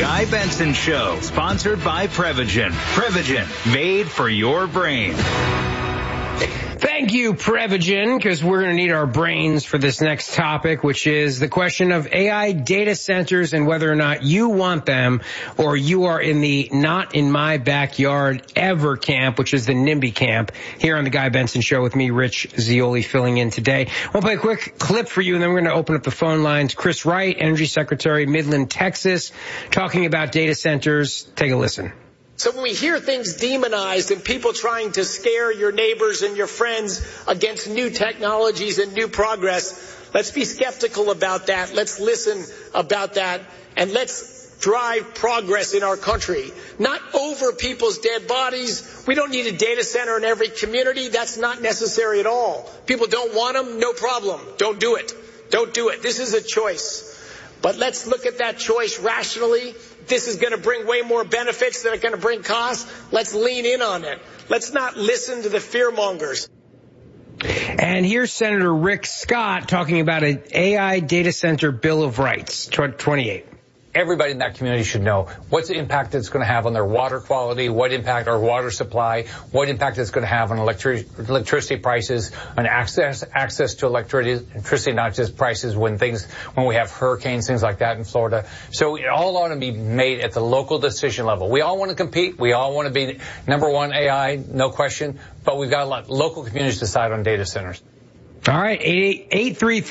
Guy Benson Show, sponsored by Prevagen. Prevagen, made for your brain. Thank you, Prevagen, because we're going to need our brains for this next topic, which is the question of AI data centers and whether or not you want them or you are in the not in my backyard ever camp, which is the NIMBY camp, here on the Guy Benson Show with me, Rich Zeoli, filling in today. I'll play a quick clip for you, and then we're going to open up the phone lines. Chris Wright, Energy Secretary, Midland, Texas, talking about data centers. Take a listen. So when we hear things demonized and people trying to scare your neighbors and your friends against new technologies and new progress, let's be skeptical about that. Let's listen about that, and let's drive progress in our country, not over people's dead bodies. We don't need a data center in every community. That's not necessary at all. People don't want them, no problem. Don't do it. Don't do it. This is a choice. But let's look at that choice rationally. This is going to bring way more benefits than it's going to bring costs. Let's lean in on it. Let's not listen to the fearmongers. And here's Senator Rick Scott talking about an AI data center Bill of Rights, 28. Everybody in that community should know what's the impact it's going to have on their water quality, what impact our water supply, what impact it's going to have on electricity prices, on access to electricity, not just prices when we have hurricanes, things like that in Florida. So it all ought to be made at the local decision level. We all want to compete. We all want to be number one AI, no question. But we've got to let local communities decide on data centers. All right, 833.